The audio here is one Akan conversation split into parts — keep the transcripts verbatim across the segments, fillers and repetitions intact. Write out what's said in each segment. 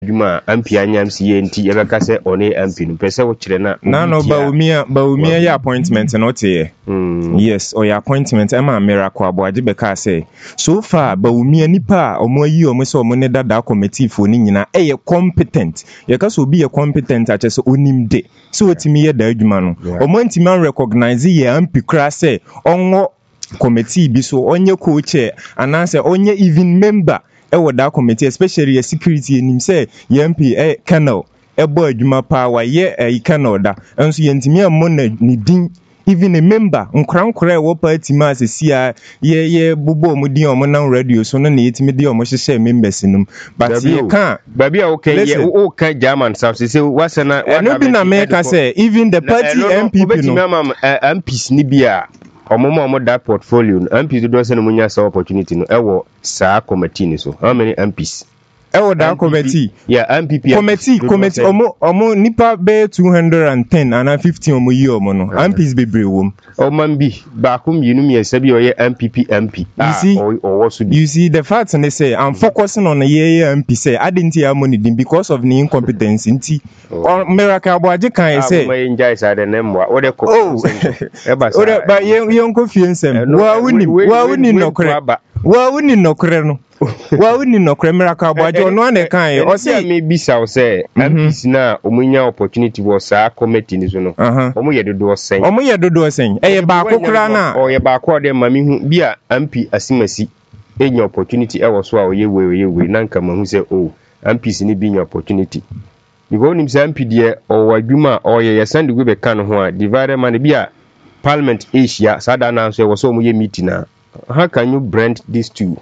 Juma M P anyams ye nti ye beka se one M P no pese wo kire na na no Bawumia Bawumia ya appointment no te mm. Yes or your appointment Emma Miracle Aboaje beka say so far Bawumia nipa omo yi omo se omo ne dada committee fo ni nyina e ye competent ye ka so be ye competent a chese onim de so otimi ye da adwuma no omo ntimi an recognize ye M P kra say onwo committee bi so onye co-chair ananse onye even member e wo da committee especially your security enim say ye M P e colonel e bo adwuma pa wa ye e colonel da enso ye ntimi ammo na ni din even a member nkran-nkran e wo party ma asesia ye ye bubo omudin omo na radio so no na yetimi de omo hyehyɛ members num but ye kan baby a okay ye o kan German south say wasa na no bi na me ka say even the party M P no M Ps ni bia omomo omo that portfolio M Ps do say no munya sa opportunity no ewo sa committee ni so how many M Ps ewo that committee yeah M P P committee committee omo omo nipa be two hundred ten and fifteen omo yi omo no M Ps bebre wom o man bi ba kum yinu mi esa bi oye M P P M P you see you see the fact and they say I'm focusing on the ye M P say I didn't hear money because of the incompetence nti or Miracle Aboaje kan say my enjoy say the name wa o de ko oh but ye ye nko fie nsem wa wuni wa wuni nokre wa wuni nokre no wa wuni nokre Miracle Aboaje ono ane kan o say me bisa o say M Ps na omunya opportunity wo sa committee ni so no omo ye dodo sen omo ye dodo sen e ye ba kokra na o ye ba ko de mami hu bia M P asimasi enya opportunity e wo so a oye we we we na nka mahu say oh M Ps ni bi nya opportunity because nim say M P de o wadwuma o ye ye send go be kan ho a divided man bia parliament asia sada na so wo so omo ye meeting na how can you blend these two?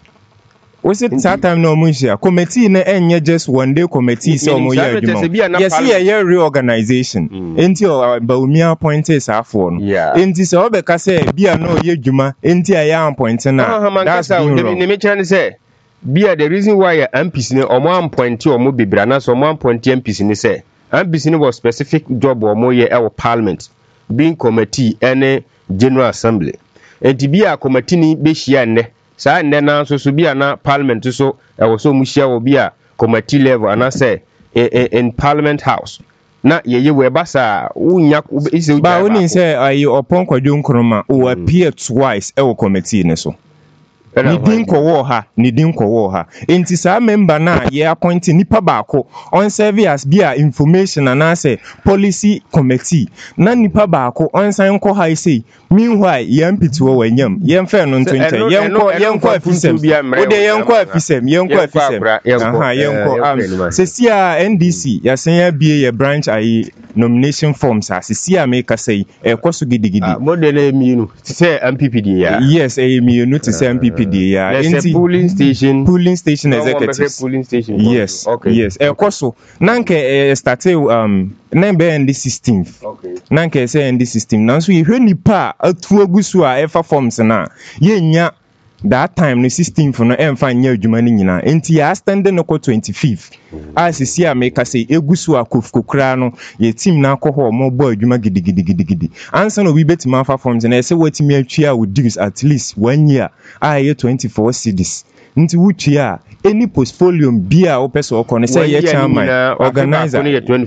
Was it that time no mushia committee na enye just one day committee so mo ya adwuma yes here here reorganization enti o Bawumia appointed afọ no enti so obeka say bia no ye adwuma enti ya appoint na that's how the me chan say bia the reason why M Ps ne omo appoint omo bebra na so omo appoint M Ps ne say M Ps ne was specific job omo ye e parliament being committee any general assembly enti bia committee ni be hia ne sa nne na so so bia na parliament so e wo so mu hia wo bia committee level ana say in parliament house na ye ye we basa unya ise ba woni say ayi opon kwadwo nkroma o appear twice e wo committee ne so ni din kowo ha ni din kowo ha enti sa member na ye appoint nipa baako on serve as bia information and say policy committee na nipa baako on sign ko ha say meanwhile ye mpiti wo wanyam ye mfa no nto nche ye nko ye nko afisem o de ye nko afisem ye nko afisem aha ye nko sesia N D C ya sen ya bie ye branch ai nomination forms asesia make say e koso gidigidi model emi no say M P P D ya yes emi no to say M P P D ya enti polling station polling station executive polling station yes okay yes e koso nanke start um number and the sixteenth okay nanke say and the sixteenth nanso ye hwenipa atu agusu a efa forms na ye nya that time no sixteenth no emfa nya adwuma ni nyina enti ya stand no ko twenty-fifth asisi a make say egusu akofukokra no ye team na akọ mo bo adwuma gidigidigidi ansa no we betima fa forms na say watimi atwa with dues at least one year a ye twenty-four cedis nti wuchia any portfolio bia opese okọ ne say ye chairman organizer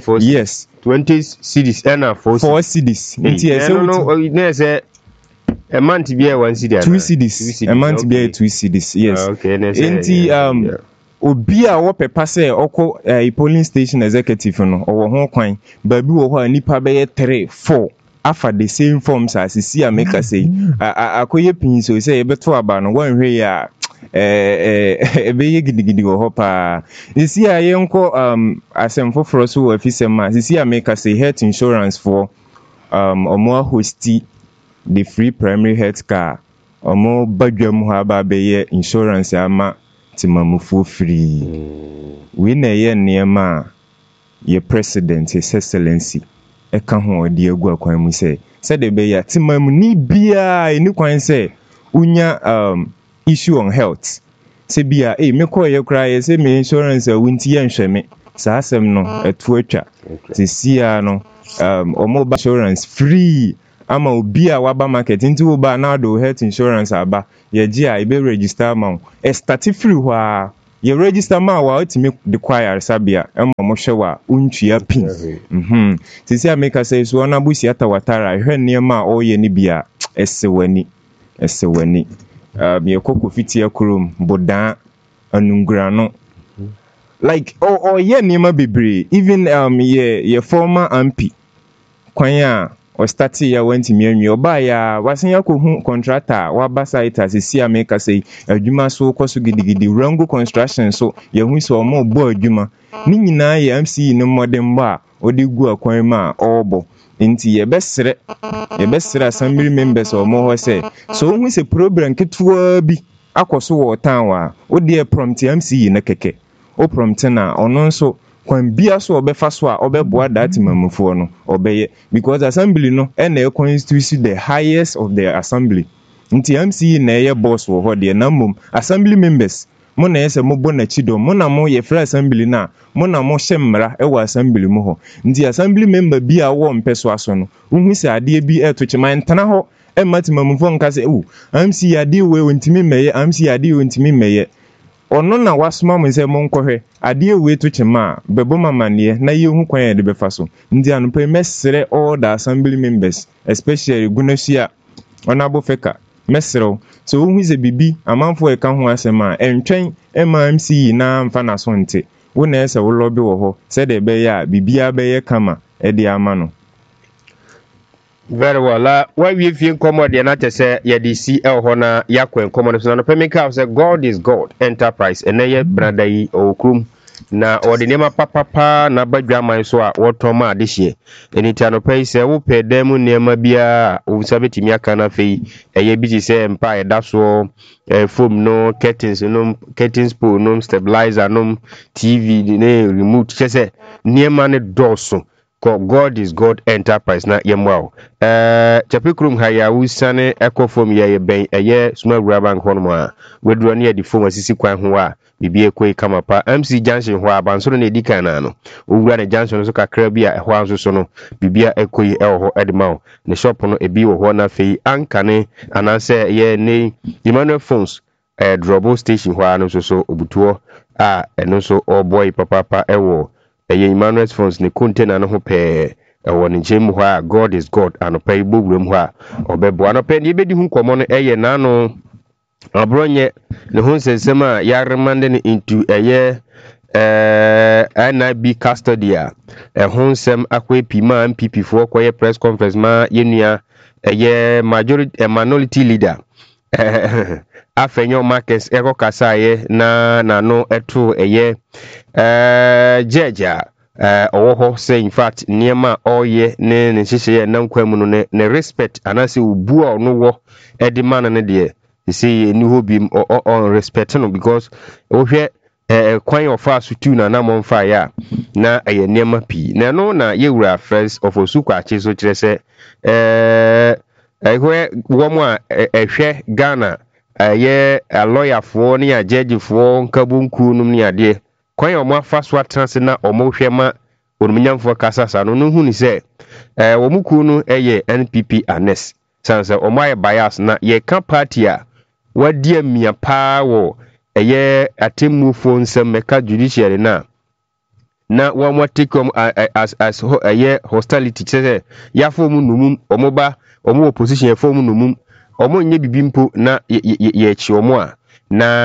yes twenty cedis and four cedis nti ye say no no say a month be one cedi two cedis a month be two cedis yes okay nti um obi a wo pepa say okọ a polling station executive no owo ho kwan ba bi wo ho nipa be ye three four afa the same forms as see make say akoye pin so say e beto aba no wan hwe ya eh eh ebe ye gidigidi wo ho pa isi a ye nko um asem foforo so wo afisem ma isi a make say health insurance for um omo hosti the free primary health care omo badwam ha ba be ye insurance ama timamufu free we na ye niema ye president his excellency e ka ho odi egu akwan mu say say de be ya timamu ni bia eni kwan say unya um issue on health say bia eh me ko ye kra ye say me insurance a wunti ye nhwe me sa asem no etu atwa ti sia no um omo ba insurance free ama obi a waba market nti oba na do health insurance aba ye gi a e be register ma e start free hwa ye register ma wa otimi de choir sabia ema mo hwe wa untua pin mhm sisi ameka say so na busi atawatara hwe niema a oye ni bia esewani esewani um ye kokko fitia kurom bodan anungrano like oh oh ye niema bebre even um ye ye former M P kwanya o start ya wanti mianwi oba ya wasen yakohu contractor wa basite asisi ameka say adwuma so koso gidigidi rango construction so ye hu so omo bo adwuma ni nyina ye M C no modern ba odi gu akwan ma obo nti ye besere ye besere assembly members omo ho say so hu se program ketwa bi akoso wo tan wa odi e prompt M C na keke o prompt na ono nso kwan bia so obefa so a obeboa that mamufo no obeye because assembly no and the constituency the highest of the assembly nti M C na ye boss wo ho de na mum assembly members mo na yese mo bo na chido mo na mo ye free assembly na mo na mo hyemra e wo assembly mo ho nti assembly member bia wo mpeso aso no unhu se ade bi eto chima ntana ho e mati mamufo nka se o M C ade we wontimi meye M C ade wontimi meye ono na wasoma mo se mo nkohwe ade we to chema bebo mamane na yehu kwan ya de befa so ndi anope mesere all the assembly members especially gunasia onabo feka mesere so hu ze bibi amanfo e ka ho asema entwen e ma M C na mfa na so nte wo na ese wo lobby wo ho se de be ya bibia be ye kama e de ama no. Very well. La why we feel common the na say ye D C el hona yakwen common so no pemika say God is God enterprise and ye brother yi okrum na ordinema papa pa na badwaman so a wotoma this year enita no pay say wo pe dem nema bia wo sabetimi aka na fei eye bi say mpa e da so foam no curtains no curtains pool no stabilizer no T V ne remote say nema ne doso God is God enterprise na yemwa eh chapikrum haya usane ekofom ye ben eye suma graba nkono a weduro ne yedi fom asisi kwan ho a bibie koi kama pa M C Junction ho abansoro na edika na no owura ne Junction so kakra bi a ho anso so no bibia ekoi e ho edma ne shop no ebi wo ho na fei ankane ananse ye ne Emmanuel Phones eh drobo station ho anso so obutuo a eno so oh boy papa pa ewo eye Emmanuel Phones ne container no ho pe ewo ne jemu ho a God is God anopa ibowuram ho a obebo anopa ne bedi hu komo no eye na no abronye ne ho nsensem a yaremande ne into eye eh N I B custody a ho nsem akwa pima M P P fo koye press conference ma yenua eye majority minority leader afenyo Marcus eko kasaye na na no eto eye eh jeja eh owo say in fact niema oye ne ne hihye na nkwam no ne, ne respect anase obu a no wo edi man ne de say ni hobi on respect no because ohwe eh kwan of us tu na na monfa ya na eye niema pi na no na yewura friends of Osuku achi so kire se eh ehwe wo mo a ehwe Ghana aye a lawyer for ni a judge for nkabunku num ni ade kwan omo afa so atrase na omo hwema onumnyamfo kasasa no no hu ni se eh wo muku no eye N P P anes sanse omo aye bias na ye ka party a wadi amia pa wo eye atemu fo nsem meka judiciary na na wo mo take as as eye hostility se ya fo mu numum omo ba omo opposition ya fo mu numum omo nye bibimpo na ye ye ye chi omo a na